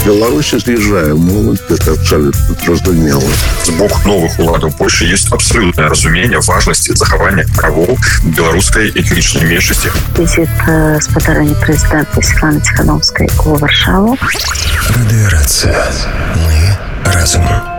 Беларусь з'язджае моладзь, гэта абсалютна зразумела. З боку новых уладаў Польшчы ёсць абсалютнае разуменне важнасці захавання правоў беларускай этнічнай меншасці. Візіт спадарання прэзідэнта Святланы Ціхановскай у Варшаву. Радыёрацыя. Мы разам.